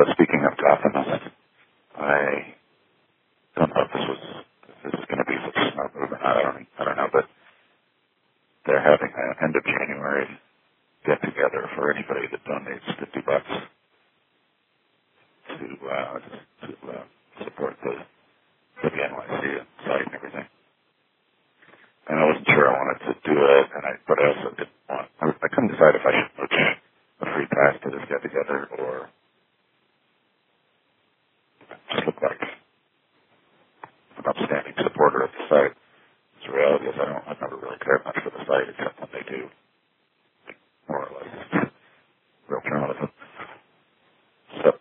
But speaking of Gothamist, I don't know if this is going to be such a smart move or not. I don't know, but they're having an end of January get together for anybody that donates $50 to support the NYC site and everything. And I wasn't sure I wanted to do it, but I also didn't want. I couldn't decide if I should book a free pass to this get together or just look like an upstanding supporter of the site. The reality is I've never really cared much for the site except when they do more or less real journalism. So,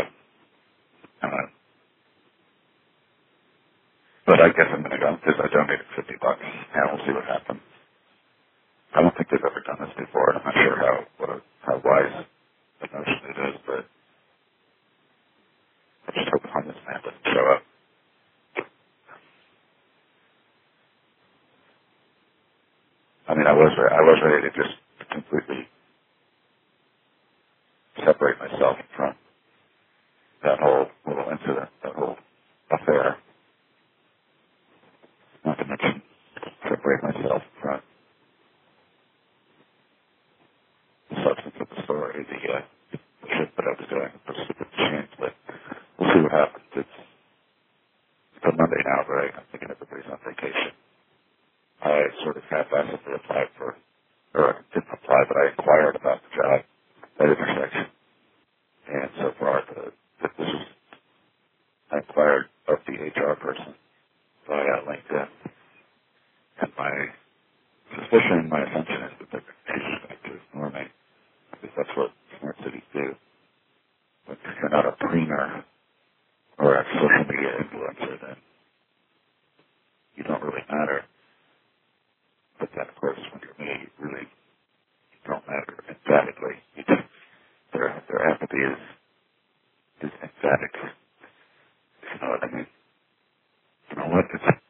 but I guess I'm going to go because I donated $50 and we'll see what happens. I don't think they've ever done this before. I'm not sure how wise the notion it is, but I just hope on this man doesn't show up. I mean, I was ready to just completely separate myself from that whole little incident, that whole affair. Not to mention separate myself from the substance of the story, the shit that I was doing, the stupid change. But we'll see what happens. It's Monday now, right? I'm thinking everybody's on vacation. I sort of half-assedly applied for, or I didn't apply, but I inquired about the job at Intersection. And so far, I inquired of the HR person via LinkedIn. And my suspicion, my assumption is that they're just going to ignore me, because that's what smart cities do. But if you're not a preener or a social media influencer, then you don't really matter. But then, of course, when you're me, you really don't matter emphatically. Their apathy is emphatic. You know what I mean? You know what?